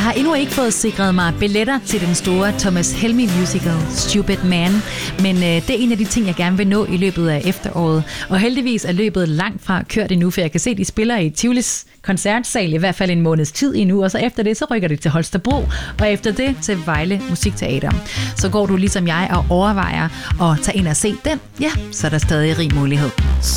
har endnu ikke fået sikret mig billetter til den store Thomas Helmig musical Stupid Man, men det er en af de ting, jeg gerne vil nå i løbet af efteråret. Og heldigvis er løbet langt fra kørt endnu, for jeg kan se, at de spiller i Tivolis koncertsal i hvert fald en måneds tid endnu, og så efter det, så rykker det til Holstebro, og efter det til Vejle Musikteater. Så går du ligesom jeg og overvejer at tage ind og se den, ja, så er der stadig rig mulighed.